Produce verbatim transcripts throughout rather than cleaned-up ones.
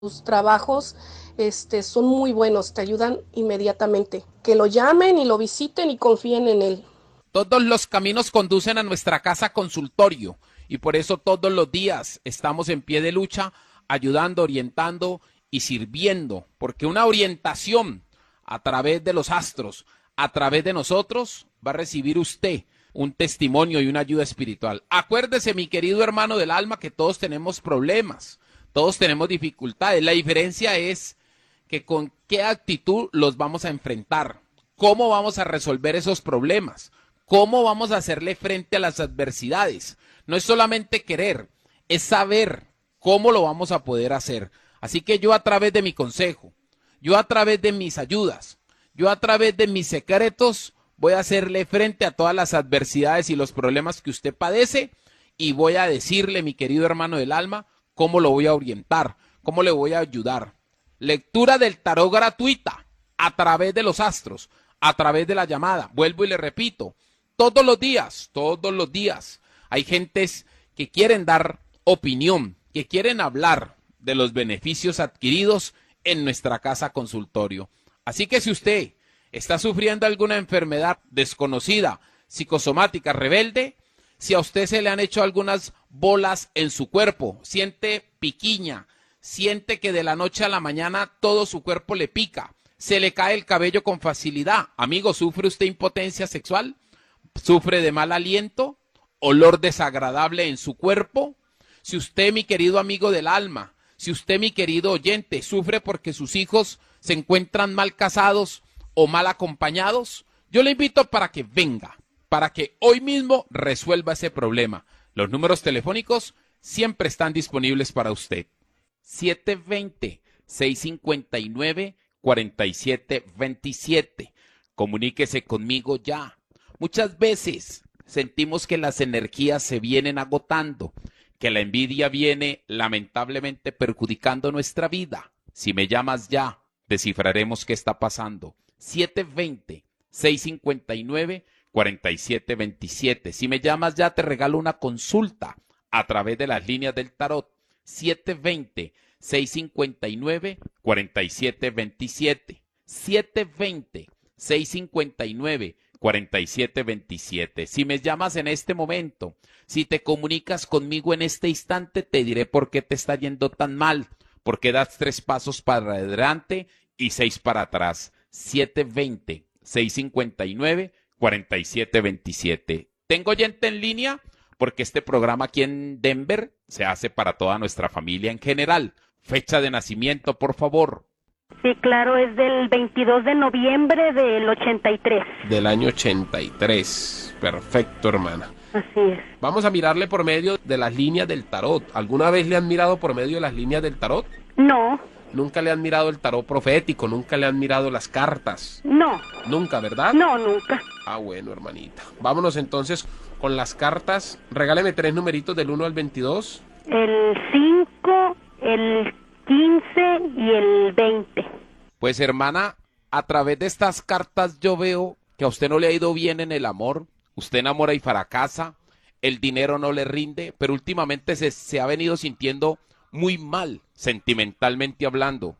sus trabajos este, son muy buenos, te ayudan inmediatamente. Que lo llamen y lo visiten y confíen en él. Todos los caminos conducen a nuestra casa consultorio y por eso todos los días estamos en pie de lucha, ayudando, orientando y sirviendo, porque una orientación a través de los astros, a través de nosotros, va a recibir usted un testimonio y una ayuda espiritual. Acuérdese, mi querido hermano del alma, que todos tenemos problemas, todos tenemos dificultades. La diferencia es que con qué actitud los vamos a enfrentar, cómo vamos a resolver esos problemas, cómo vamos a hacerle frente a las adversidades. No es solamente querer, es saber cómo lo vamos a poder hacer. Así que yo a través de mi consejo, yo a través de mis ayudas, yo a través de mis secretos, voy a hacerle frente a todas las adversidades y los problemas que usted padece y voy a decirle, mi querido hermano del alma, cómo lo voy a orientar, cómo le voy a ayudar. Lectura del tarot gratuita a través de los astros, a través de la llamada. Vuelvo y le repito, todos los días, todos los días hay gentes que quieren dar opinión, que quieren hablar de los beneficios adquiridos en nuestra casa consultorio. Así que si usted está sufriendo alguna enfermedad desconocida, psicosomática, rebelde, si a usted se le han hecho algunas bolas en su cuerpo, siente piquiña, siente que de la noche a la mañana todo su cuerpo le pica, se le cae el cabello con facilidad. Amigo, ¿sufre usted impotencia sexual? ¿Sufre de mal aliento? ¿Olor desagradable en su cuerpo? Si usted, mi querido amigo del alma, si usted, mi querido oyente, sufre porque sus hijos se encuentran mal casados o mal acompañados, yo le invito para que venga, para que hoy mismo resuelva ese problema. Los números telefónicos siempre están disponibles para usted. siete dos cero, seis cinco nueve, cuatro siete dos siete. Comuníquese conmigo ya. Muchas veces sentimos que las energías se vienen agotando, que la envidia viene lamentablemente perjudicando nuestra vida. Si me llamas ya, descifraremos qué está pasando. siete dos cero, seis cinco nueve, cuatro siete dos siete. Si me llamas ya, te regalo una consulta a través de las líneas del tarot. siete dos cero, seis cinco nueve, cuatro siete dos siete. siete dos cero, seis cinco nueve, cuatro siete dos siete. Si me llamas en este momento, si te comunicas conmigo en este instante, te diré por qué te está yendo tan mal, por qué das tres pasos para adelante y seis para atrás. siete dos cero, seis cinco nueve, cuatro siete dos siete. ¿Tengo oyente en línea? Porque este programa aquí en Denver se hace para toda nuestra familia en general. Fecha de nacimiento, por favor. Sí, claro, es del veintidós de noviembre del ochenta y tres. Del año ochenta y tres. Perfecto, hermana. Así es. Vamos a mirarle por medio de las líneas del tarot. ¿Alguna vez le han mirado por medio de las líneas del tarot? No. Nunca le han mirado el tarot profético, nunca le han mirado las cartas. No. Nunca, ¿verdad? No, nunca. Ah, bueno, hermanita. Vámonos entonces con las cartas. Regáleme tres numeritos del uno al veintidós. El cinco, el quince y el veinte. Pues, hermana, a través de estas cartas yo veo que a usted no le ha ido bien en el amor. Usted enamora y fracasa, el dinero no le rinde, pero últimamente se, se ha venido sintiendo muy mal, sentimentalmente hablando.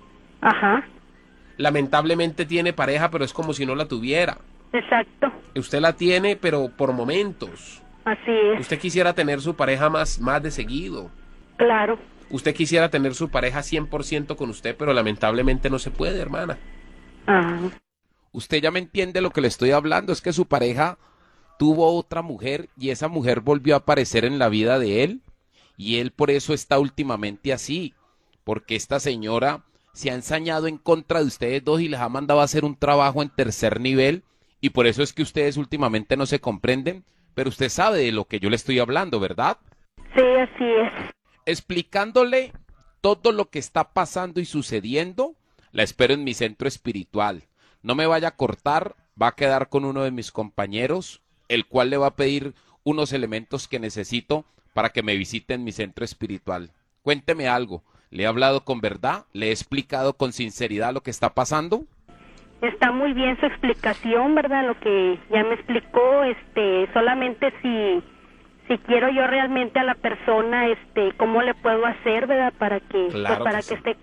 Ajá. Lamentablemente tiene pareja, pero es como si no la tuviera. Exacto. Usted la tiene, pero por momentos. Así es. Usted quisiera tener su pareja más, más de seguido. Claro. Usted quisiera tener su pareja cien por ciento con usted, pero lamentablemente no se puede, hermana. Ajá. Usted ya me entiende lo que le estoy hablando, es que su pareja tuvo otra mujer y esa mujer volvió a aparecer en la vida de él y él por eso está últimamente así, porque esta señora se ha ensañado en contra de ustedes dos y les ha mandado a hacer un trabajo en tercer nivel y por eso es que ustedes últimamente no se comprenden, pero usted sabe de lo que yo le estoy hablando, ¿verdad? Sí, así es. Explicándole todo lo que está pasando y sucediendo, la espero en mi centro espiritual. No me vaya a cortar, va a quedar con uno de mis compañeros, el cual le va a pedir unos elementos que necesito para que me visite en mi centro espiritual. Cuénteme algo, ¿le he hablado con verdad? ¿Le he explicado con sinceridad lo que está pasando? Está muy bien su explicación, ¿verdad? Lo que ya me explicó, este, solamente si si quiero yo realmente a la persona, este, ¿cómo le puedo hacer, verdad? Para que, Claro pues, para que que sí. esté